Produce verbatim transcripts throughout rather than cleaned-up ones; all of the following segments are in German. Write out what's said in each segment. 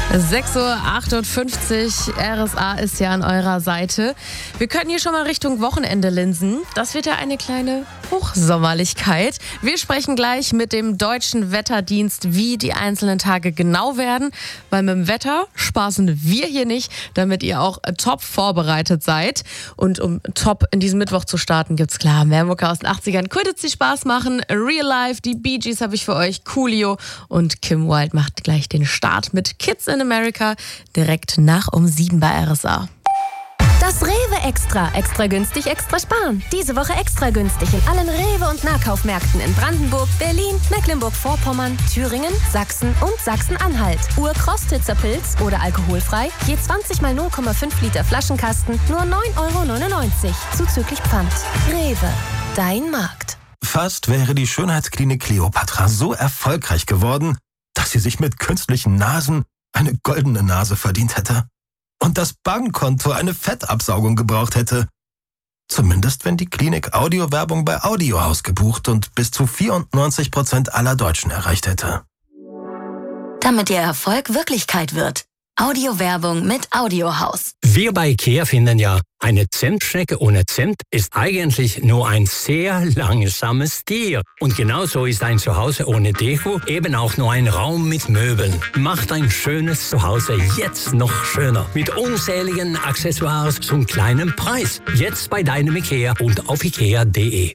sechs Uhr achtundfünfzig, R S A ist ja an eurer Seite. Wir können hier schon mal Richtung Wochenende linsen. Das wird ja eine kleine Hochsommerlichkeit. Wir sprechen gleich mit dem Deutschen Wetterdienst, wie die einzelnen Tage genau werden. Weil mit dem Wetter spaßen wir hier nicht, damit ihr auch top vorbereitet seid. Und um top in diesen Mittwoch zu starten, gibt's klar mehr Mucke aus den achtzigern. Könnte sie Spaß machen. Real Life, die Bee Gees habe ich für euch. Coolio und Kim Wilde macht gleich den Start mit Kids in America direkt nach um sieben bei R S A. Das Rewe Extra. Extra günstig, extra sparen. Diese Woche extra günstig in allen Rewe- und Nahkaufmärkten in Brandenburg, Berlin, Mecklenburg-Vorpommern, Thüringen, Sachsen und Sachsen-Anhalt. Ur-Krostitzer Pilz oder alkoholfrei, je zwanzig mal null Komma fünf Liter Flaschenkasten, nur neun Euro neunundneunzig, zuzüglich Pfand. Rewe, dein Markt. Fast wäre die Schönheitsklinik Kleopatra so erfolgreich geworden, dass sie sich mit künstlichen Nasen eine goldene Nase verdient hätte. Und das Bankkonto eine Fettabsaugung gebraucht hätte. Zumindest wenn die Klinik Audiowerbung bei Audiohaus gebucht und bis zu vierundneunzig Prozent aller Deutschen erreicht hätte. Damit Ihr Erfolg Wirklichkeit wird. Audiowerbung mit Audiohaus. Wir bei IKEA finden ja, eine Zentstrecke ohne Cent ist eigentlich nur ein sehr langsames Tier. Und genauso ist ein Zuhause ohne Deko eben auch nur ein Raum mit Möbeln. Macht ein schönes Zuhause jetzt noch schöner. Mit unzähligen Accessoires zum kleinen Preis. Jetzt bei deinem IKEA und auf ikea punkt de.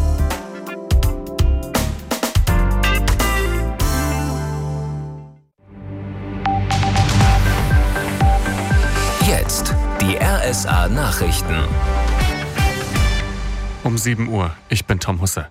Jetzt die R S A-Nachrichten. Um sieben Uhr, ich bin Tom Husse.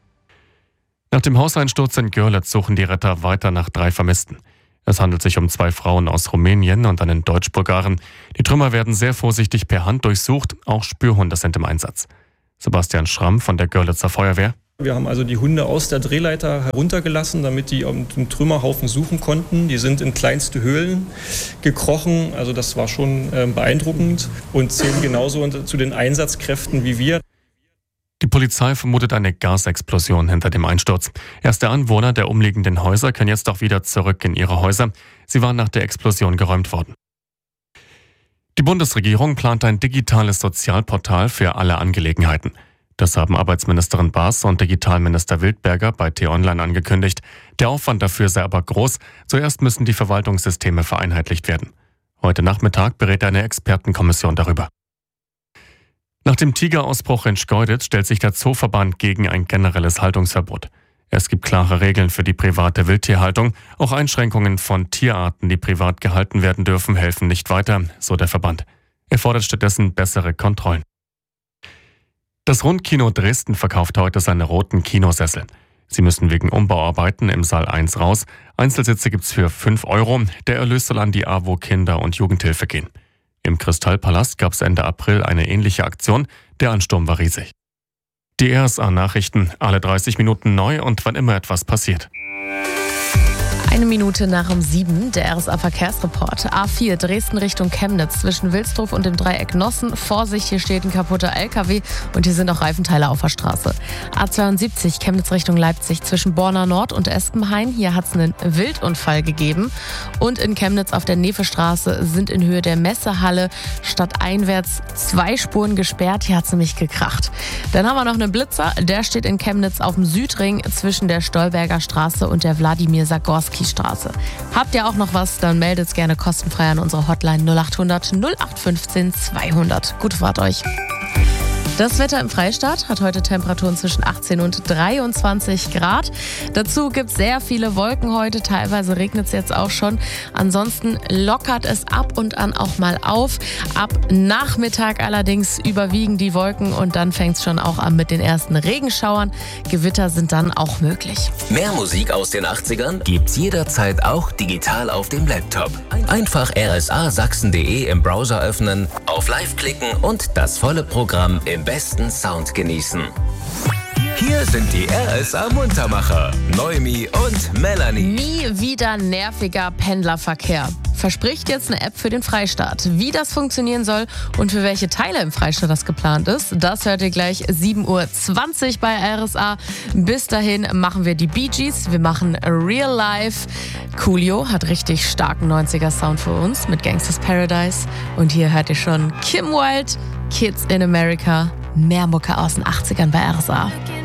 Nach dem Hauseinsturz in Görlitz suchen die Retter weiter nach drei Vermissten. Es handelt sich um zwei Frauen aus Rumänien und einen Deutsch-Bulgaren. Die Trümmer werden sehr vorsichtig per Hand durchsucht, auch Spürhunde sind im Einsatz. Sebastian Schramm von der Görlitzer Feuerwehr. Wir haben also die Hunde aus der Drehleiter heruntergelassen, damit die im Trümmerhaufen suchen konnten. Die sind in kleinste Höhlen gekrochen, also das war schon äh, beeindruckend und zählen genauso zu den Einsatzkräften wie wir. Die Polizei vermutet eine Gasexplosion hinter dem Einsturz. Erste Anwohner der umliegenden Häuser können jetzt auch wieder zurück in ihre Häuser. Sie waren nach der Explosion geräumt worden. Die Bundesregierung plant ein digitales Sozialportal für alle Angelegenheiten. Das haben Arbeitsministerin Baas und Digitalminister Wildberger bei T-Online angekündigt. Der Aufwand dafür sei aber groß. Zuerst müssen die Verwaltungssysteme vereinheitlicht werden. Heute Nachmittag berät eine Expertenkommission darüber. Nach dem Tigerausbruch in Schkeuditz stellt sich der Zooverband gegen ein generelles Haltungsverbot. Es gibt klare Regeln für die private Wildtierhaltung. Auch Einschränkungen von Tierarten, die privat gehalten werden dürfen, helfen nicht weiter, so der Verband. Er fordert stattdessen bessere Kontrollen. Das Rundkino Dresden verkauft heute seine roten Kinosessel. Sie müssen wegen Umbauarbeiten im Saal eins raus. Einzelsitze gibt's für fünf Euro. Der Erlös soll an die A W O Kinder- und Jugendhilfe gehen. Im Kristallpalast gab's Ende April eine ähnliche Aktion. Der Ansturm war riesig. Die R S A-Nachrichten, alle dreißig Minuten neu und wann immer etwas passiert. Eine Minute nach um sieben, der R S A-Verkehrsreport. A vier, Dresden Richtung Chemnitz, zwischen Wilsdruf und dem Dreieck Nossen. Vorsicht, hier steht ein kaputter L K W und hier sind auch Reifenteile auf der Straße. A zweiundsiebzig, Chemnitz Richtung Leipzig, zwischen Borna Nord und Espenhain. Hier hat es einen Wildunfall gegeben. Und in Chemnitz auf der Nevestraße sind in Höhe der Messehalle stadteinwärts zwei Spuren gesperrt. Hier hat es nämlich gekracht. Dann haben wir noch einen Blitzer, der steht in Chemnitz auf dem Südring zwischen der Stolberger Straße und der Wladimir-Sagorski Straße. Habt ihr auch noch was, dann meldet es gerne kostenfrei an unsere Hotline null acht hundert null acht fünfzehn zweihundert. Gute Fahrt euch. Das Wetter im Freistaat hat heute Temperaturen zwischen achtzehn und dreiundzwanzig Grad. Dazu gibt es sehr viele Wolken heute, teilweise regnet es jetzt auch schon. Ansonsten lockert es ab und an auch mal auf. Ab Nachmittag allerdings überwiegen die Wolken und dann fängt es schon auch an mit den ersten Regenschauern. Gewitter sind dann auch möglich. Mehr Musik aus den achtzigern gibt's jederzeit auch digital auf dem Laptop. Einfach r s a sachsen punkt de im Browser öffnen, auf Live klicken und das volle Programm im besten Sound genießen. Hier sind die R S A-Muntermacher, Noemi und Melanie. Nie wieder nerviger Pendlerverkehr. verspricht jetzt eine App für den Freistaat. Wie das funktionieren soll und für welche Teile im Freistaat das geplant ist, das hört ihr gleich sieben Uhr zwanzig bei R S A. Bis dahin machen wir die Bee Gees, wir machen Real Life. Coolio hat richtig starken neunziger-Sound für uns mit Gangsta's Paradise. Und hier hört ihr schon Kim Wilde, Kids in America. Mehr Mucke aus den achtzigern bei R S A.